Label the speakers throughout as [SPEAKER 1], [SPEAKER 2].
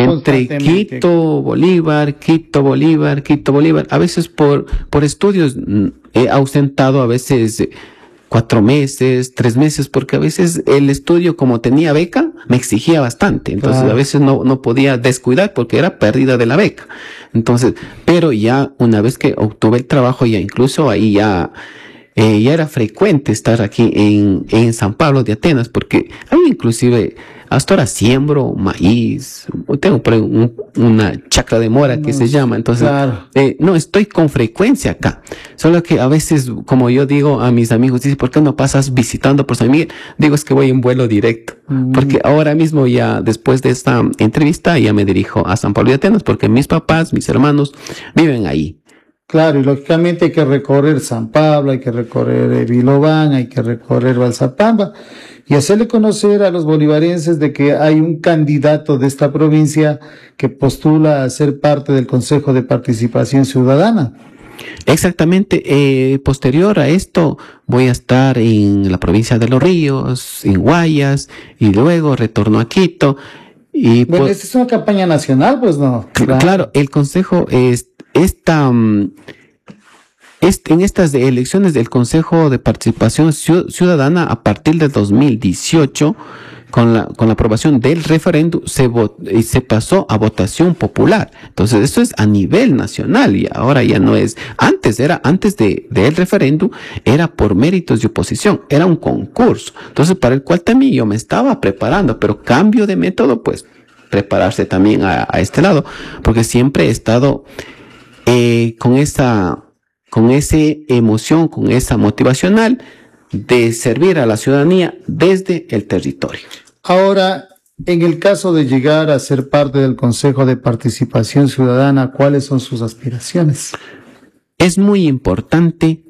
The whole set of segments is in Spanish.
[SPEAKER 1] entre Quito, Bolívar, Quito, Bolívar, Quito, Bolívar. A veces por estudios he ausentado a veces 4 meses, 3 meses, porque a veces el estudio, como tenía beca, me exigía bastante. Entonces a veces no podía descuidar porque era pérdida de la beca. Entonces, pero ya una vez que obtuve el trabajo, ya incluso ahí ya era frecuente estar aquí en San Pablo de Atenas, porque ahí inclusive hasta ahora siembro maíz, tengo por ahí una chacra de mora que se llama, entonces no estoy con frecuencia acá, solo que a veces, como yo digo a mis amigos, dicen, ¿por qué no pasas visitando por San Miguel? Digo, es que voy en vuelo directo, porque ahora mismo ya después de esta entrevista ya me dirijo a San Pablo de Atenas, porque mis papás, mis hermanos viven ahí.
[SPEAKER 2] Claro, y lógicamente hay que recorrer San Pablo, hay que recorrer Vilobán, hay que recorrer Balsapamba y hacerle conocer a los bolivarenses de que hay un candidato de esta provincia que postula a ser parte del Consejo de Participación Ciudadana.
[SPEAKER 1] Exactamente, posterior a esto voy a estar en la provincia de Los Ríos, en Guayas, y luego retorno a Quito. Y
[SPEAKER 2] bueno, esta es una campaña nacional, pues no.
[SPEAKER 1] Claro, el Consejo en estas elecciones del Consejo de Participación Ciudadana a partir de 2018, con la aprobación del referéndum, se pasó a votación popular. Entonces, esto es a nivel nacional y ahora ya no es. Antes del referéndum, era por méritos de oposición, era un concurso. Entonces, para el cual también yo me estaba preparando, pero cambio de método, pues, prepararse también a este lado, porque siempre he estado con esa emoción, con esa motivacional de servir a la ciudadanía desde el territorio.
[SPEAKER 2] Ahora, en el caso de llegar a ser parte del Consejo de Participación Ciudadana, ¿cuáles son sus aspiraciones?
[SPEAKER 1] Es muy importante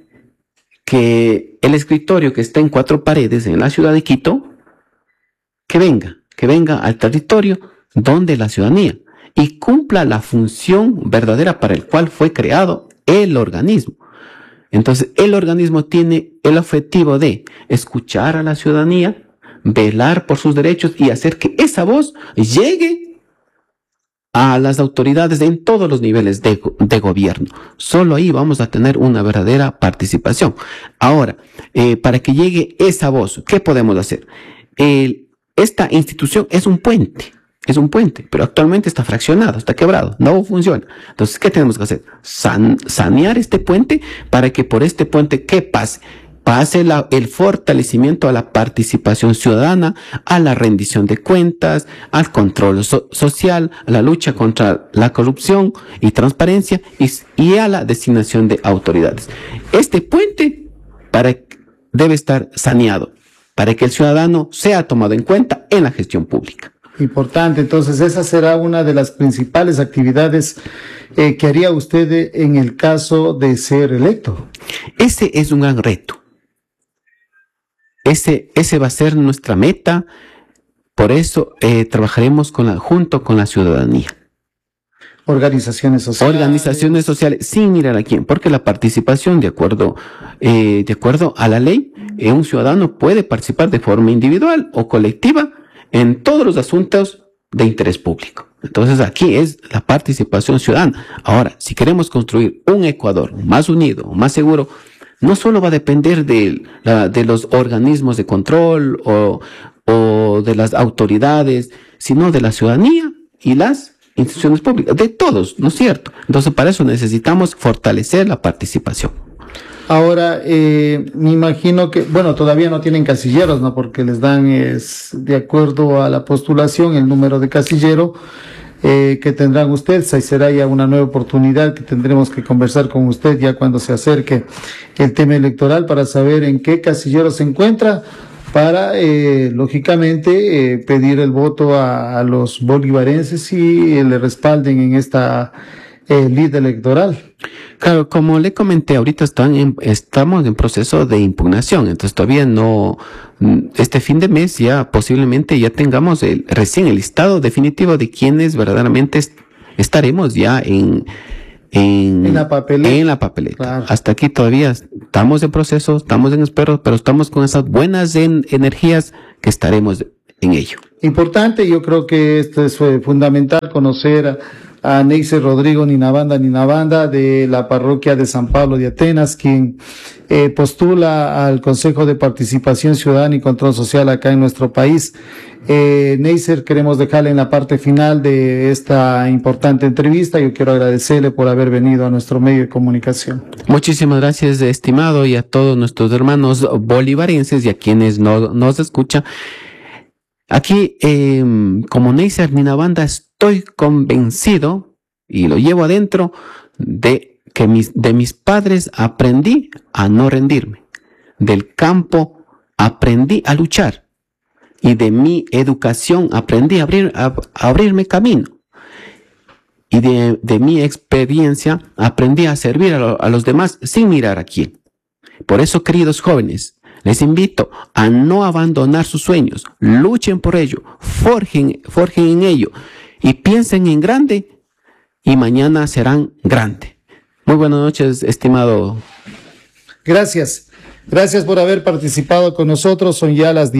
[SPEAKER 1] que el escritorio que está en 4 paredes en la ciudad de Quito, que venga al territorio donde la ciudadanía y cumpla la función verdadera para el cual fue creado el organismo. Entonces, el organismo tiene el objetivo de escuchar a la ciudadanía, velar por sus derechos y hacer que esa voz llegue a las autoridades en todos los niveles de gobierno. Solo ahí vamos a tener una verdadera participación. Ahora, para que llegue esa voz, ¿qué podemos hacer? Esta institución es un puente, pero actualmente está fraccionado, está quebrado, no funciona. Entonces, ¿qué tenemos que hacer? Sanear este puente para que por este puente, ¿qué pase? Pase el fortalecimiento a la participación ciudadana, a la rendición de cuentas, al control social, a la lucha contra la corrupción y transparencia y a la designación de autoridades. Este puente debe estar saneado para que el ciudadano sea tomado en cuenta en la gestión pública.
[SPEAKER 2] Importante, entonces esa será una de las principales actividades que haría usted en el caso de ser electo.
[SPEAKER 1] Ese es un gran reto. Ese va a ser nuestra meta, por eso trabajaremos junto con la ciudadanía.
[SPEAKER 2] Organizaciones sociales,
[SPEAKER 1] sin mirar a quién, porque la participación, de acuerdo a la ley, un ciudadano puede participar de forma individual o colectiva en todos los asuntos de interés público. Entonces aquí es la participación ciudadana. Ahora, si queremos construir un Ecuador más unido, más seguro, no solo va a depender de los organismos de control o de las autoridades, sino de la ciudadanía y las instituciones públicas, de todos, ¿no es cierto? Entonces, para eso necesitamos fortalecer la participación.
[SPEAKER 2] Ahora, me imagino que, bueno, todavía no tienen casilleros, ¿no? Porque les dan, de acuerdo a la postulación, el número de casillero que tendrán ustedes. Ahí será ya una nueva oportunidad que tendremos que conversar con usted ya cuando se acerque el tema electoral para saber en qué casillero se encuentra para, lógicamente, pedir el voto a los bolivarenses y le respalden en esta lid electoral.
[SPEAKER 1] Claro, como le comenté, ahorita estamos en proceso de impugnación, entonces todavía no, este fin de mes ya posiblemente ya tengamos recién el listado definitivo de quienes verdaderamente estaremos ya en la papeleta. Claro. Hasta aquí todavía estamos en proceso, estamos en espera, pero estamos con esas buenas energías que estaremos en ello.
[SPEAKER 2] importante. Yo creo que esto es fundamental, conocer a Neisser Rodrigo Ninabanda de la parroquia de San Pablo de Atenas, quien postula al Consejo de Participación Ciudadana y Control Social acá en nuestro país. Neisser, queremos dejarle en la parte final de esta importante entrevista. Yo quiero agradecerle por haber venido a nuestro medio de comunicación.
[SPEAKER 1] Muchísimas gracias, estimado, y a todos nuestros hermanos bolivarenses y a quienes nos escuchan. Aquí, como Neisser Ninabanda, estoy convencido, y lo llevo adentro, de que de mis padres aprendí a no rendirme. Del campo aprendí a luchar. Y de mi educación aprendí a abrirme camino. Y de mi experiencia aprendí a servir a los demás sin mirar a quién. Por eso, queridos jóvenes, les invito a no abandonar sus sueños, luchen por ello, forjen en ello y piensen en grande y mañana serán grande. Muy buenas noches, estimado.
[SPEAKER 2] Gracias. Gracias por haber participado con nosotros. Son ya las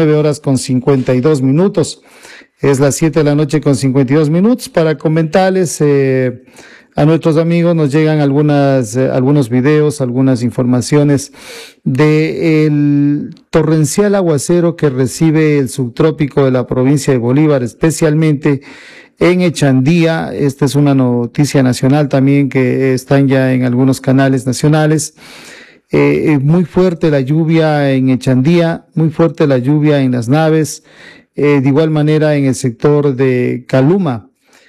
[SPEAKER 2] 19:52. Es las 7 de la noche con 52 minutos. Para comentarles a nuestros amigos, nos llegan algunos videos, algunas informaciones del torrencial aguacero que recibe el subtrópico de la provincia de Bolívar, especialmente en Echandía. Esta es una noticia nacional también que están ya en algunos canales nacionales. Muy fuerte la lluvia en Echandía, muy fuerte la lluvia en Las Naves, de igual manera en el sector de Caluma.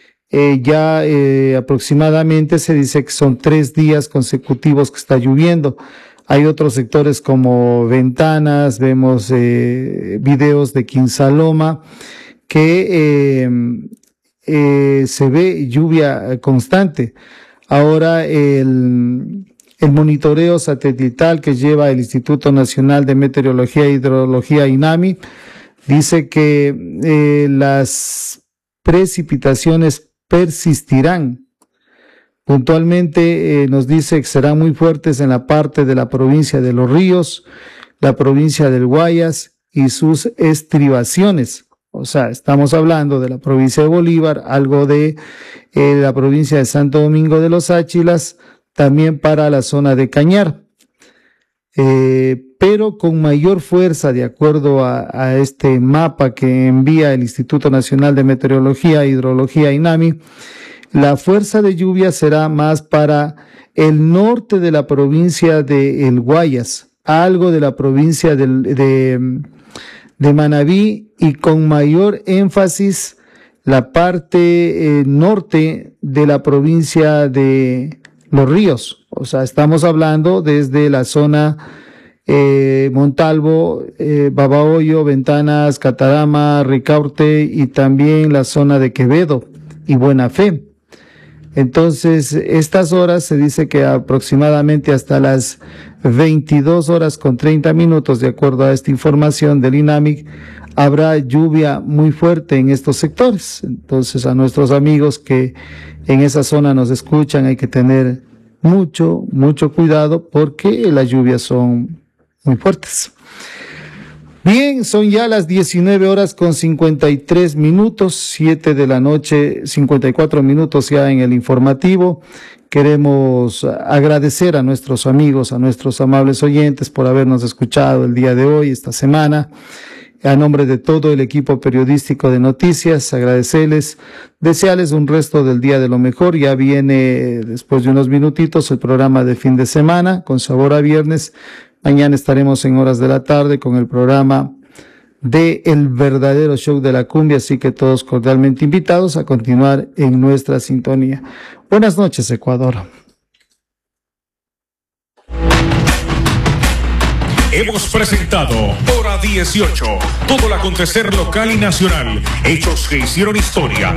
[SPEAKER 2] Aproximadamente se dice que son 3 días consecutivos que está lloviendo. Hay otros sectores como Ventanas, vemos videos de Quinsaloma, que se ve lluvia constante. Ahora el monitoreo satelital que lleva el Instituto Nacional de Meteorología e Hidrología, INAMI, dice que las precipitaciones persistirán. Puntualmente nos dice que serán muy fuertes en la parte de la provincia de Los Ríos, la provincia del Guayas y sus estribaciones. O sea, estamos hablando de la provincia de Bolívar, algo de la provincia de Santo Domingo de los Áchilas, también para la zona de Cañar, pero con mayor fuerza, de acuerdo a este mapa que envía el Instituto Nacional de Meteorología e Hidrología, INAMI. La fuerza de lluvia será más para el norte de la provincia de El Guayas, algo de la provincia de Manabí, y con mayor énfasis la parte norte de la provincia de Los Ríos. O sea, estamos hablando desde la zona Montalvo, Babahoyo, Ventanas, Catarama, Ricaurte y también la zona de Quevedo y Buena Fe. Entonces, estas horas se dice que aproximadamente hasta las 22:30, de acuerdo a esta información del INAMIC, habrá lluvia muy fuerte en estos sectores. Entonces, a nuestros amigos que en esa zona nos escuchan, hay que tener mucho cuidado porque las lluvias son muy fuertes. Bien, son ya las 19:53, 7 de la noche, 54 minutos ya en el informativo. Queremos agradecer a nuestros amigos, a nuestros amables oyentes por habernos escuchado el día de hoy, esta semana. A nombre de todo el equipo periodístico de Noticias, agradecerles, desearles un resto del día de lo mejor. Ya viene, después de unos minutitos, el programa de fin de semana, con sabor a viernes. Mañana estaremos en horas de la tarde con el programa de El Verdadero Show de la Cumbia, así que todos cordialmente invitados a continuar en nuestra sintonía. Buenas noches, Ecuador.
[SPEAKER 3] Hemos presentado Hora 18, todo el acontecer local y nacional, hechos que hicieron historia.